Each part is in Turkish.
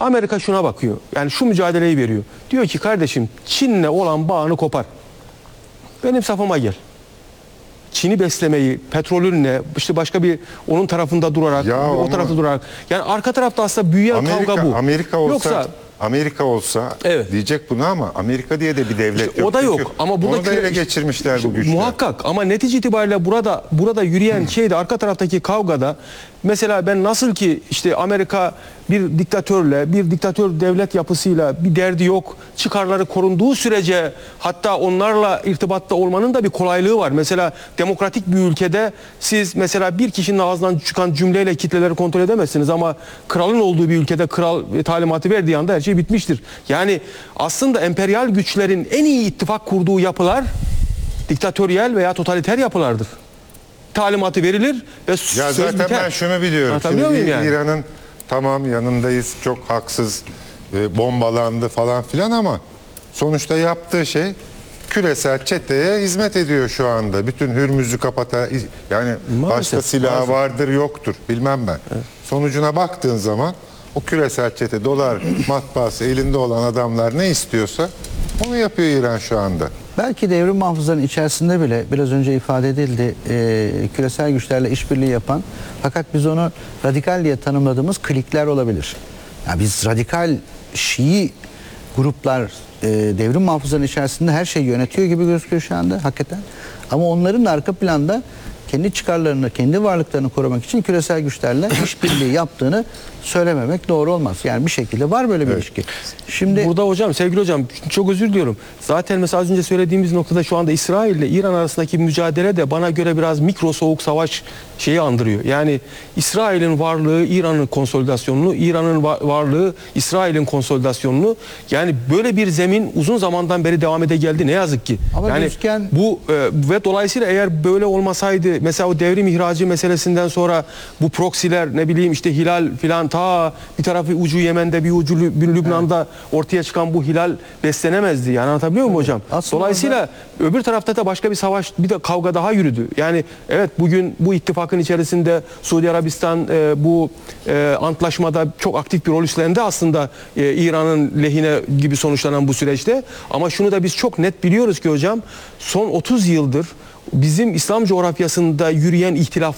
Amerika şuna bakıyor. Yani şu mücadeleyi veriyor. Diyor ki kardeşim Çin'le olan bağını kopar. Benim safıma gel. Çin'i beslemeyi, petrolünle, işte başka bir onun tarafında durarak, o tarafta durarak. Yani arka tarafta aslında büyüyen kavga bu. Amerika olsa evet, diyecek bunu ama Amerika diye de bir devlet işte yok. O da yok. Ama burada onu da ele geçirmişler bu güçler. Muhakkak ama netice itibariyle burada yürüyen şeyde arka taraftaki kavgada mesela ben nasıl ki işte Amerika bir diktatör devlet yapısıyla bir derdi yok. Çıkarları korunduğu sürece hatta onlarla irtibatta olmanın da bir kolaylığı var. Mesela demokratik bir ülkede siz mesela bir kişinin ağzından çıkan cümleyle kitleleri kontrol edemezsiniz ama kralın olduğu bir ülkede kral talimatı verdiği anda her şey bitmiştir. Yani aslında emperyal güçlerin en iyi ittifak kurduğu yapılar diktatöryel veya totaliter yapılardır. Talimatı verilir ve ya söz zaten biter. Ben şunu biliyorum. Yani? İran'ın tamam yanındayız, çok haksız, bombalandı falan filan ama sonuçta yaptığı şey küresel çeteye hizmet ediyor şu anda. Bütün Hürmüz'ü kapatar. Yani başka silahı vardır yoktur bilmem ben. Evet. Sonucuna baktığın zaman o küresel çete dolar matbaası elinde olan adamlar ne istiyorsa onu yapıyor İran şu anda. Belki devrim muhafızlarının içerisinde bile biraz önce ifade edildi küresel güçlerle işbirliği yapan fakat biz onu radikal diye tanımladığımız klikler olabilir. Yani biz radikal Şii gruplar devrim muhafızlarının içerisinde her şeyi yönetiyor gibi gözüküyor şu anda hakikaten. Ama onların da arka planda kendi çıkarlarını, kendi varlıklarını korumak için küresel güçlerle işbirliği yaptığını söylememek doğru olmaz. Yani bir şekilde var böyle bir ilişki. Şimdi burada hocam, sevgili hocam çok özür diliyorum. Zaten mesela az önce söylediğimiz noktada şu anda İsrail ile İran arasındaki mücadele de bana göre biraz mikro soğuk savaş şeyi andırıyor. Yani İsrail'in varlığı İran'ın konsolidasyonunu, İran'ın varlığı İsrail'in konsolidasyonunu, yani böyle bir zemin uzun zamandan beri devam ede geldi ne yazık ki. Ama yani bu ve dolayısıyla eğer böyle olmasaydı mesela o devrim ihracı meselesinden sonra bu proksiler ne bileyim işte hilal filan ta bir tarafı ucu Yemen'de bir ucu Lübnan'da ortaya çıkan bu hilal beslenemezdi. Yani anlatabiliyor muyum hocam? Aslında dolayısıyla öbür tarafta da başka bir savaş, bir de kavga daha yürüdü. Yani evet bugün bu ittifakın içerisinde Suudi Arabistan bu antlaşmada çok aktif bir rol üstlendi aslında İran'ın lehine gibi sonuçlanan bu süreçte. Ama şunu da biz çok net biliyoruz ki hocam son 30 yıldır bizim İslam coğrafyasında yürüyen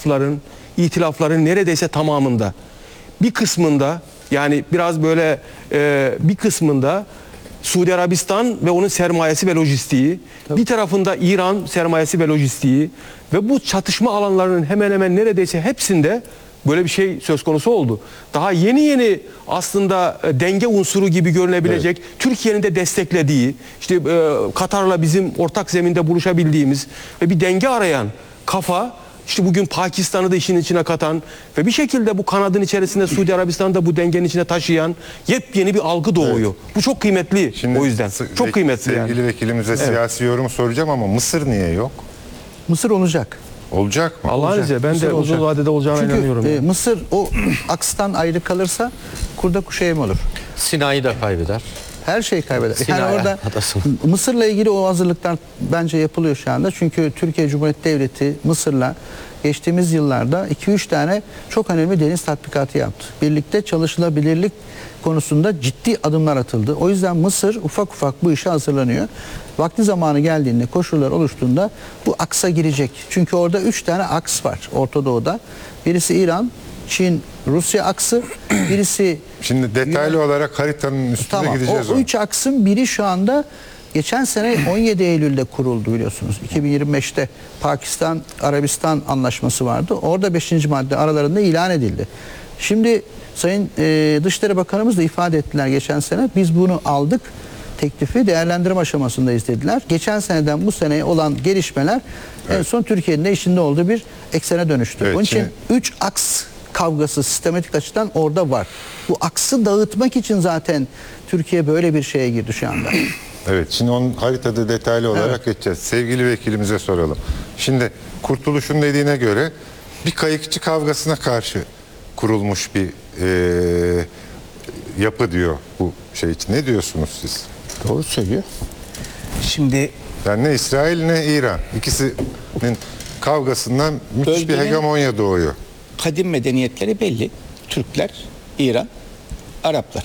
ihtilafların neredeyse tamamında bir kısmında yani biraz böyle bir kısmında Suudi Arabistan ve onun sermayesi ve lojistiği, tabii, bir tarafında İran sermayesi ve lojistiği ve bu çatışma alanlarının hemen hemen neredeyse hepsinde böyle bir şey söz konusu oldu. Daha yeni aslında denge unsuru gibi görünebilecek, evet, Türkiye'nin de desteklediği, işte Katar'la bizim ortak zeminde buluşabildiğimiz ve bir denge arayan kafa, İşte bugün Pakistan'ı da işin içine katan ve bir şekilde bu kanadın içerisinde Suudi Arabistan'da bu dengenin içine taşıyan yepyeni bir algı doğuyor. Evet. Bu çok kıymetli. Şimdi o yüzden. Çok kıymetli sevgili yani. Vekilimize evet, siyasi yorum soracağım ama Mısır niye yok? Mısır olacak. Olacak mı? Allah'ın izniyle ben de uzun vadede olacağına inanıyorum. Çünkü Mısır o akstan ayrı kalırsa kurda kuşa yem olur. Sinay'ı da kaybeder. Her şeyi kaybeder. Yani orada Mısır'la ilgili o hazırlıklar bence yapılıyor şu anda. Çünkü Türkiye Cumhuriyeti Devleti Mısır'la geçtiğimiz yıllarda 2-3 tane çok önemli deniz tatbikatı yaptı. Birlikte çalışılabilirlik konusunda ciddi adımlar atıldı. O yüzden Mısır ufak ufak bu işe hazırlanıyor. Vakti zamanı geldiğinde, koşullar oluştuğunda bu aksa girecek. Çünkü orada 3 tane aks var Orta Doğu'da. Birisi İran, Çin, Rusya aksı, birisi... Şimdi detaylı olarak haritanın üstüne gideceğiz. O 3 aksın biri şu anda geçen sene 17 Eylül'de kuruldu biliyorsunuz. 2025'te Pakistan-Arabistan anlaşması vardı. Orada 5. madde aralarında ilan edildi. Şimdi Sayın Dışişleri Bakanımız da ifade ettiler geçen sene. Biz bunu aldık. Teklifi değerlendirme aşamasındayız dediler. Geçen seneden bu seneye olan gelişmeler en son Türkiye'nin de içinde olduğu bir eksene dönüştü. Evet, onun için 3 aks kavgası sistematik açıdan orada var. Bu aksı dağıtmak için zaten Türkiye böyle bir şeye girdi şu anda. Evet, şimdi onun haritada detaylı olarak geçeceğiz. Sevgili vekilimize soralım. Şimdi Kurtuluş'un dediğine göre bir kayıkçı kavgasına karşı kurulmuş bir yapı diyor bu şey için. Ne diyorsunuz siz? Doğru söylüyor. Şimdi yani ne İsrail ne İran ikisinin kavgasından müthiş bir hegemonya doğuyor. Kadim medeniyetleri belli. Türkler, İran, Araplar.